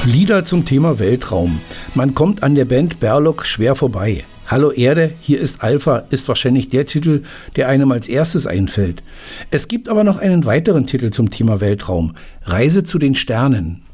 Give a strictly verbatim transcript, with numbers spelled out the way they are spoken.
Lieder zum Thema Weltraum. Man kommt an der Band Berlok schwer vorbei. Hallo Erde, hier ist Alpha ist wahrscheinlich der Titel, der einem als erstes einfällt. Es gibt aber noch einen weiteren Titel zum Thema Weltraum. Reise zu den Sternen.